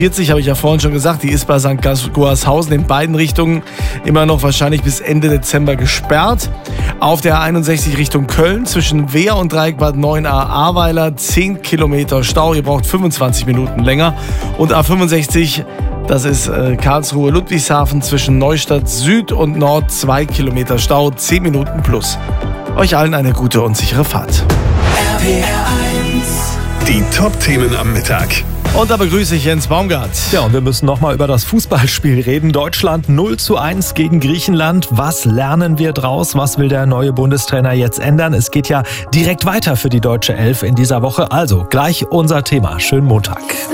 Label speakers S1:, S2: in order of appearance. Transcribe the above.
S1: 40 habe ich ja vorhin schon gesagt, die ist bei St. Goarshausen in beiden Richtungen immer noch wahrscheinlich bis Ende Dezember gesperrt. Auf der A61 Richtung Köln zwischen Wehr und Dreieck Bad 9a-Ahrweiler 10 Kilometer Stau, ihr braucht 25 Minuten länger. Und A65, das ist Karlsruhe-Ludwigshafen zwischen Neustadt Süd und Nord 2 Kilometer Stau, 10 Minuten plus. Euch allen eine gute und sichere Fahrt.
S2: Die Top-Themen am Mittag.
S1: Und da begrüße ich Jens Baumgart.
S3: Ja, und wir müssen nochmal über das Fußballspiel reden. Deutschland 0:1 gegen Griechenland. Was lernen wir draus? Was will der neue Bundestrainer jetzt ändern? Es geht ja direkt weiter für die deutsche Elf in dieser Woche. Also gleich unser Thema. Schönen Montag.